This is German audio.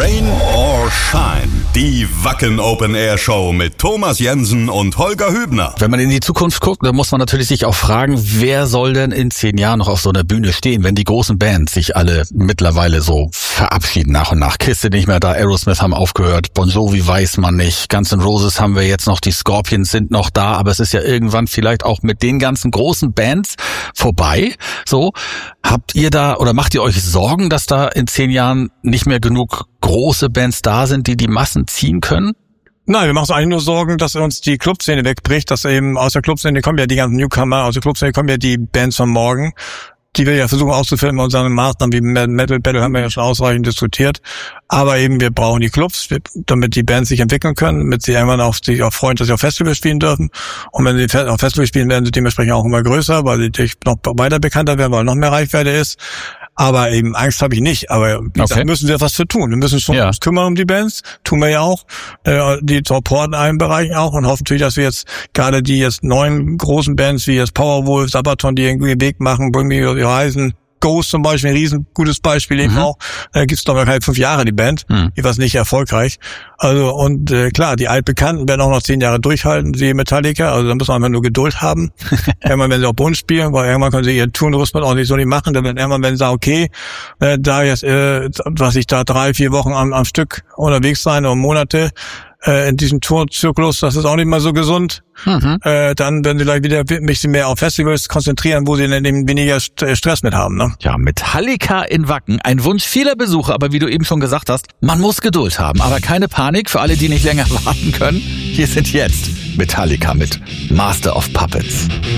Rain or Shine. Die Wacken Open Air Show mit Thomas Jensen und Holger Hübner. Wenn man in die Zukunft guckt, dann muss man natürlich sich auch fragen, wer soll denn in 10 Jahren noch auf so einer Bühne stehen, wenn die großen Bands sich alle mittlerweile so verabschieden nach und nach. Kiss sind nicht mehr da, Aerosmith haben aufgehört, Bon Jovi weiß man nicht, Guns N' Roses haben wir jetzt noch, die Scorpions sind noch da, aber es ist ja irgendwann vielleicht auch mit den ganzen großen Bands vorbei. So, habt ihr da oder macht ihr euch Sorgen, dass da in 10 Jahren nicht mehr genug große Bands da sind, die Massen ziehen können? Nein, wir machen uns eigentlich nur Sorgen, dass uns die Clubszene wegbricht, dass eben aus der Clubszene kommen ja die ganzen Newcomer, aus der Clubszene kommen ja die Bands von morgen, die wir ja versuchen auszufüllen mit unseren Maßnahmen wie Metal Battle haben wir ja schon ausreichend diskutiert. Aber eben wir brauchen die Clubs, damit die Bands sich entwickeln können, damit sie irgendwann sich auch freuen, dass sie auf Festivals spielen dürfen. Und wenn sie auf Festivals spielen, werden sie dementsprechend auch immer größer, weil sie noch weiter bekannter werden, weil noch mehr Reichweite ist. Aber eben Angst habe ich nicht. Aber wie gesagt, müssen wir was für tun. Wir müssen schon uns kümmern um die Bands. Tun wir ja auch. Die supporten in allen Bereichen auch und hoffen natürlich, dass wir jetzt gerade die jetzt neuen großen Bands wie jetzt Powerwolf, Sabaton, die irgendwie den Weg machen, Bring Me Your Horizon, Ghost zum Beispiel, ein riesen gutes Beispiel eben auch. Gibt's glaube ich 5 Jahre die Band, die war nicht erfolgreich. Also und klar, die Altbekannten werden auch noch 10 Jahre durchhalten, sie Metallica, also da muss man einfach nur Geduld haben. Irgendwann werden sie auch bei uns spielen, weil irgendwann können sie ihren Turnrhythmus auch nicht so nicht machen. Dann irgendwann werden sie sagen, okay, da jetzt, was ich da 3-4 Wochen am Stück unterwegs sein oder Monate, in diesem Tourzyklus, das ist auch nicht mal so gesund. Dann werden sie gleich wieder ein bisschen mehr auf Festivals konzentrieren, wo sie dann eben weniger Stress mit haben. Ne? Ja, Metallica in Wacken. Ein Wunsch vieler Besucher, aber wie du eben schon gesagt hast, man muss Geduld haben. Aber keine Panik für alle, die nicht länger warten können. Hier sind jetzt Metallica mit Master of Puppets.